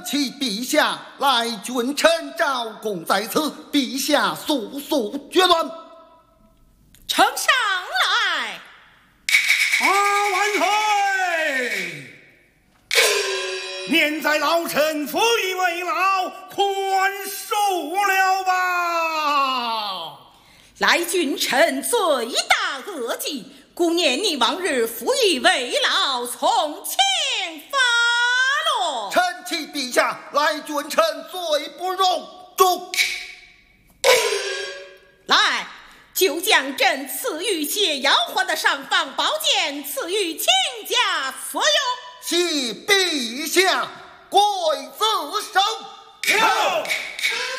启陛下，来君臣招供在此，陛下速速决断。 呈上来。 万岁！念在老臣服役为劳，宽恕了吧。 来君臣罪大恶极，故念你往日服役为劳，从轻发落。 臣启陛下，来君臣罪不容诛。 来，就将朕赐予谢瑶环的尚方宝剑赐予卿家所有。 启陛下，刽子手。 有。